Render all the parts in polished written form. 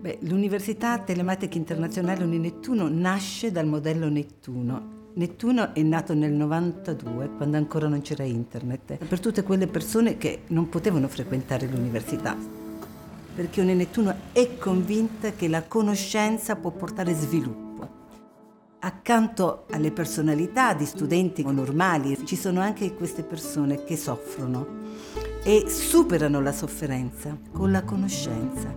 L'Università Telematica Internazionale Uninettuno nasce dal modello Nettuno. Nettuno è nato nel 92, quando ancora non c'era internet, per tutte quelle persone che non potevano frequentare l'università. Perché Uninettuno è convinta che la conoscenza può portare sviluppo. Accanto alle personalità di studenti normali, ci sono anche queste persone che soffrono e superano la sofferenza con la conoscenza.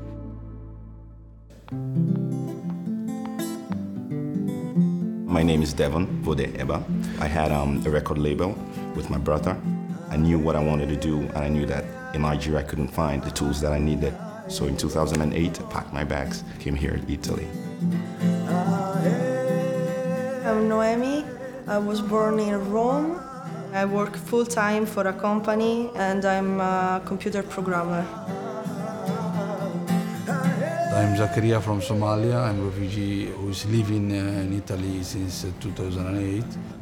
My name is Devon Vode Eba. I had a record label with my brother. I knew what I wanted to do, and I knew that in Nigeria I couldn't find the tools that I needed. So in 2008, I packed my bags, came here to Italy. I'm Noemi. I was born in Rome. I work full-time for a company, and I'm a computer programmer. I'm Zakaria from Somalia. I'm a refugee who is living in Italy since 2008.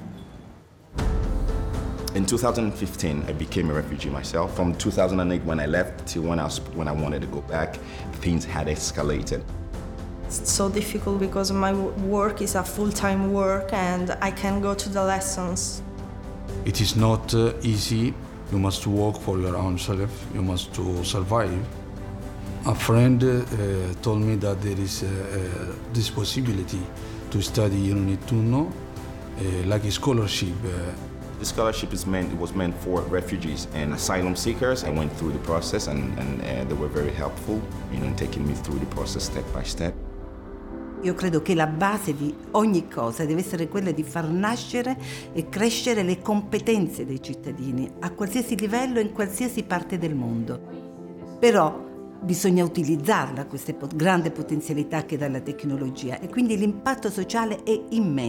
In 2015, I became a refugee myself. From 2008 when I left till when I wanted to go back, things had escalated. It's so difficult because my work is a full-time work and I can't go to the lessons. It is not easy. You must work for your own self. You must to survive. A friend told me that there is this possibility to study in Uninettuno, like a scholarship. The scholarship was meant for refugees and asylum seekers. I went through the process and they were very helpful, in taking me through the process step by step. Io credo che la base di ogni cosa deve essere quella di far nascere e crescere le competenze dei cittadini a qualsiasi livello e in qualsiasi parte del mondo. Però bisogna utilizzarla, questa grande potenzialità che dà la tecnologia, e quindi l'impatto sociale è immenso.